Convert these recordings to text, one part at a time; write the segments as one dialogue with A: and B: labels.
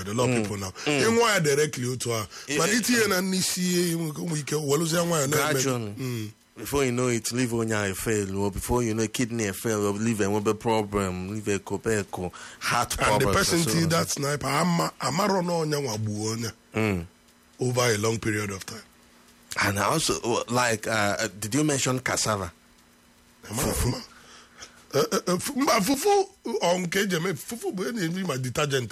A: quite a lot of people now. In why directly to her. But it's here and see we can
B: gradually. Before you know it, liver on your fail, or before you know kidney fail, or liver and a problem, liver copeco, heart problem.
A: And the person see that sniper, Amarono Buona over a long period of time.
B: And also, like, did you mention cassava?
A: Fufu on KJ, fufu, my detergent,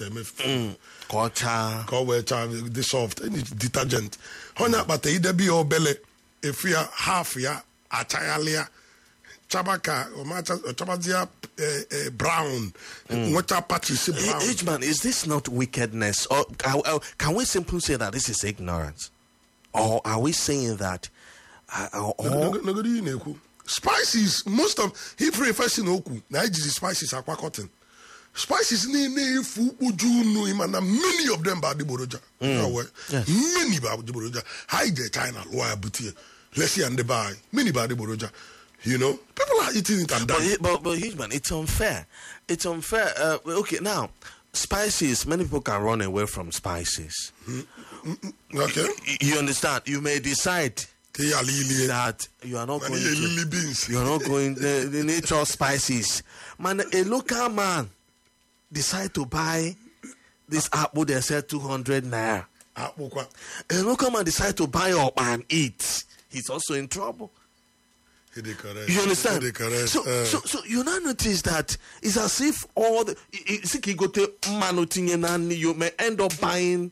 A: the soft, any detergent. Honya, but either be or belly. If we are half ya, Achayalia, Chabaka, or Chabazia brown, water patches brown.
B: H-man, is this not wickedness? Or can we simply say that this is ignorance? Or are we saying that?
A: Spices, most of he prefers in Oku, Nigeria spices are cotton. Spices many of them bad boroja. Many bad boroja. Hide the China lawyer butia. Let's see and the buy. Many bad boroja. You know, people are eating it and dying.
B: But man, it's unfair. It's unfair. Okay, now spices. Many people can run away from spices.
A: Okay,
B: you understand? You may decide that you are not going to. You are not going the natural spices. Man, a local man decide to buy this apple. They sell 200 naira. A local man decide to buy up and eat. He's also in trouble. You understand? So you now notice that it's as if all the you may end up buying.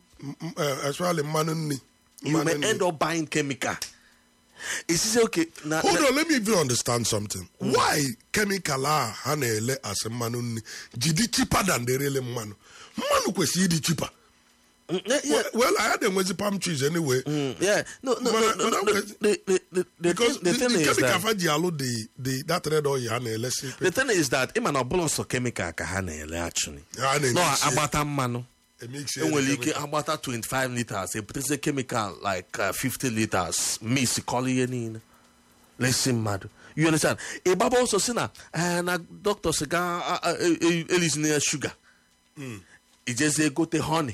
B: You may end up buying chemical. Is this okay?
A: Hold on, let me even understand something. Why chemical hanele as a manuni jidi cheaper than the real manu? Manu kwesi di cheaper. Well, I had them with the palm trees anyway.
B: Yeah, no. Because the thing is that
A: that red oil hanele.
B: The thing is that even a balance of chemical hanele actually. No, abata manu. About 25 liters, a particular chemical like 50 liters, miss calling. Listen, mad. You understand? A baba also sinner and a doctor cigar is near sugar. It just go to honey.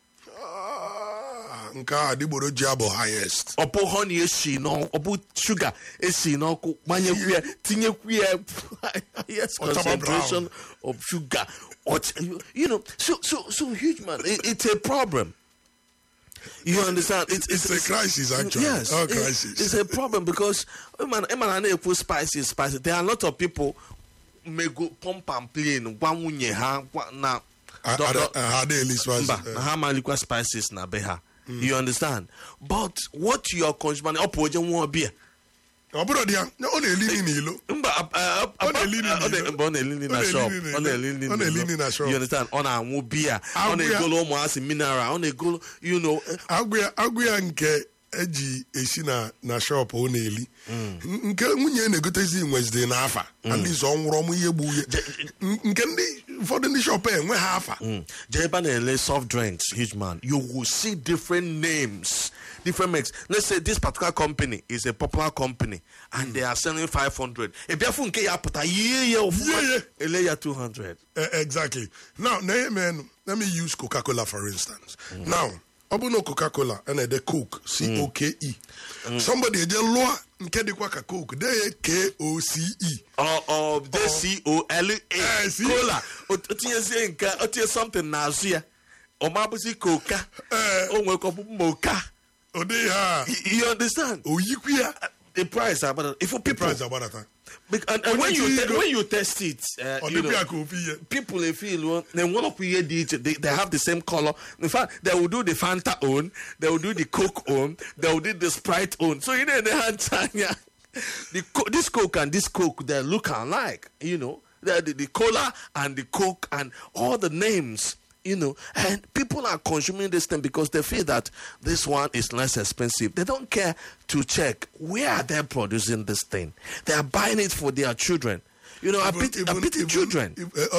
A: Nka adiboro jabo highest.
B: Opo honey is she no, opo sugar is she no. Manya kuya, tinye kuya. Yes, concentration of sugar. You know, so huge, man. It's a problem. You understand?
A: It's a crisis, actually.
B: Yes,
A: crisis.
B: It's a problem because man, put spices. There are a lot of people may go pump and play. One now. Spices na beha. You understand? But what you are consuming, won't be.
A: You understand?
B: On a mobile, on a golo as a mineral, on a golo, you know.
A: Aguianke Eji Esina na shop only. Nke munye negotezi Wednesday na afa. And this on romu yebu. Nkendi for the shop we hafa.
B: Jeban soft drinks, huge man. You will see different names, different mix. Let's say this particular company is a popular company and they are selling 500. If you funke ya put a year 200.
A: Exactly. Now, let me use Coca-Cola for instance. Now, Obuno Coca-Cola and the Coke, C-O-K-E. Somebody just lower nkedi kwa Coke, they K-O-C-E.
B: Or the C-O-L-A. Cola. Otiye something nazia. Omabusi Coca. Onwekobu Mocha. You understand? The price about if for people.
A: Price about that.
B: And when you test it, people they feel they want to they have the same color. In fact, they will do the Fanta own, they will do the Coke own, they will do the Sprite own. So you know the hand this Coke and this Coke they look alike. You know the cola and the Coke and all the names. You know, and people are consuming this thing because they feel that this one is less expensive. They don't care to check where are they producing this thing. They are buying it for their children. You know, I pity children.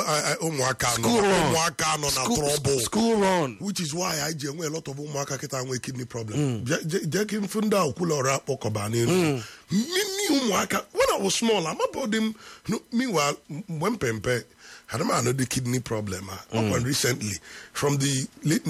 B: School run.
A: Which is why I a lot of umwaka keta with kidney problem. Jekin funda ukula rap okobani. When I was small, I'm about them. Meanwhile, when Pempe had a man with the kidney problem. Recently, from the late